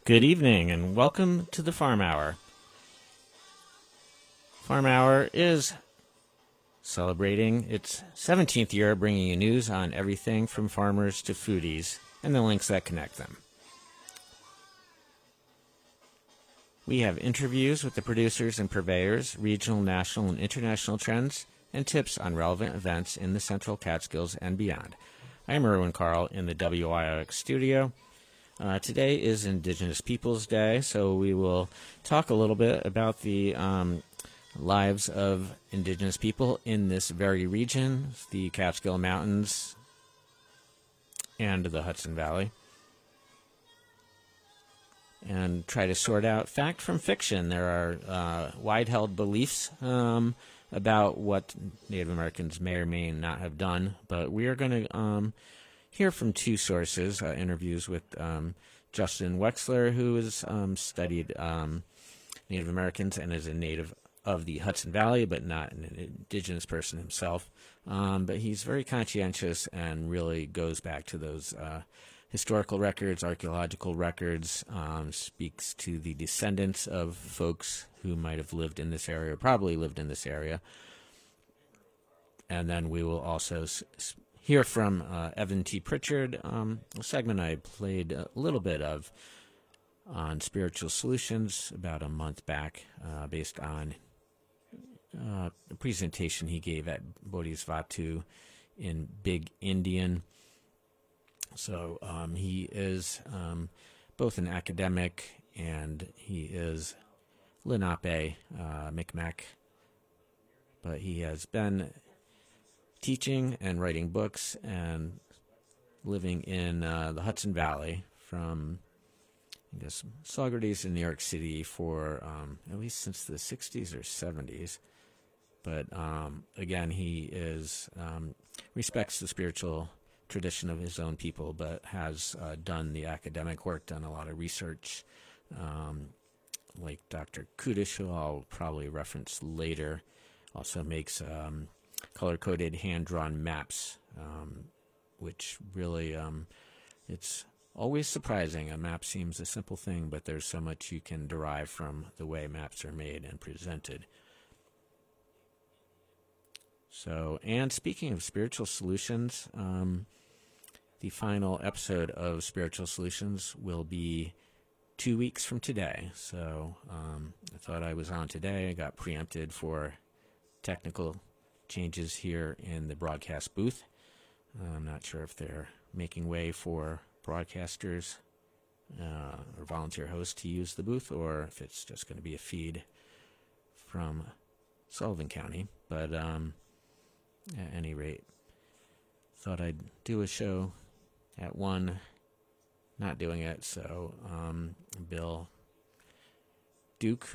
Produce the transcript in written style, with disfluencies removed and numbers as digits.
Good evening and welcome to the Farm Hour. Farm Hour is celebrating its 17th year, bringing you news on everything from farmers to foodies and the links that connect them. We have interviews with the producers and purveyors, regional, national, and international trends, and tips on relevant events in the Central Catskills and beyond. I am Erwin Carl in the WIOX studio. Today is Indigenous Peoples Day, so we will talk a little bit about the lives of Indigenous people in this very region, the Catskill Mountains and the Hudson Valley, and try to sort out fact from fiction. There are wide-held beliefs about what Native Americans may or may not have done, but we are going to hear from two sources, interviews with Justin Wexler, who has studied Native Americans and is a native of the Hudson Valley, but not an indigenous person himself. But he's very conscientious and really goes back to those historical records, archaeological records, speaks to the descendants of folks who might have lived in this area, or probably lived in this area. And then we will also hear from Evan T. Pritchard, a segment I played a little bit of on spiritual solutions about a month back, based on a presentation he gave at Bodhisattva in Big Indian. So he is both an academic and he is Lenape, Micmac, but he has been teaching and writing books and living in the Hudson Valley from, I guess, Saugerties in New York City for at least since the 60s or 70s. But again, he is respects the spiritual tradition of his own people, but has done the academic work, done a lot of research, like Dr. Kudish, who I'll probably reference later, also makes color-coded hand-drawn maps, which really, it's always surprising. A map seems a simple thing, but there's so much you can derive from the way maps are made and presented. So, and speaking of spiritual solutions, the final episode of Spiritual Solutions will be 2 weeks from today. So I thought I was on today. I got preempted for technical changes here in the broadcast booth. I'm not sure if they're making way for broadcasters or volunteer hosts to use the booth, or if it's just going to be a feed from Sullivan County. But at any rate, thought I'd do a show at 1, not doing it. So Bill Duke,